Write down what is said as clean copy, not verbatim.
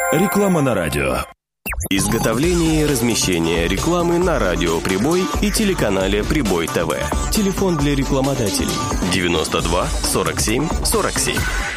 Реклама на радио. Изготовление и размещение рекламы на радио «Прибой» и телеканале «Прибой ТВ». Телефон для рекламодателей 92 47 47.